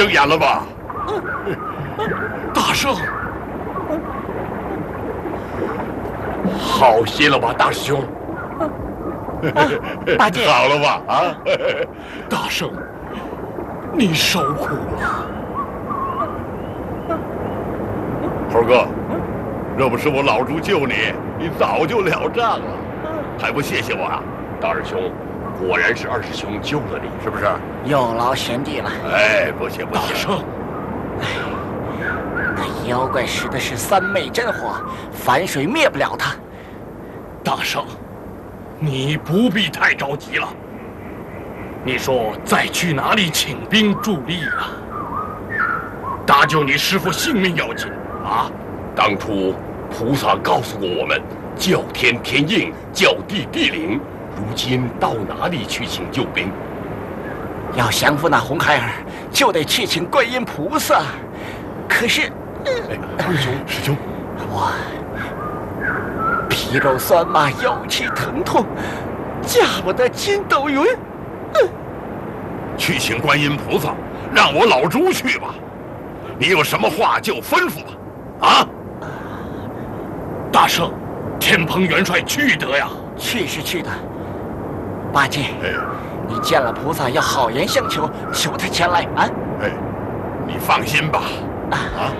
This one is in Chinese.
睁眼了吧？ 大圣， 好些了吧，大师兄？ 八戒， 好了吧？啊， 大圣，你受苦了。 猴哥，若不是我老猪救你，你早就了账了，还不谢谢我啊？大师兄，果然是二师兄救了你，是不是？ 有劳贤弟了。 哎，不谢不谢。 大圣， 那妖怪使的是三昧真火，反水灭不了他。 大圣，你不必太着急了。你说再去哪里请兵助力啊？搭救你师父性命要紧啊！ 当初菩萨告诉过我们，叫天天应，叫地地灵。如今到哪里去请救兵？ 要降服那红孩儿，就得去请观音菩萨。可是， 师兄， 我皮肉酸麻，腰膝疼痛，驾不得筋斗云。 去请观音菩萨，让我老猪去吧。你有什么话就吩咐吧。啊！ 大圣，天蓬元帅去得呀。 去是去的，八戒， 哎， 你见了菩萨要好言相求，求他前来啊！ 哎，你放心吧。 啊！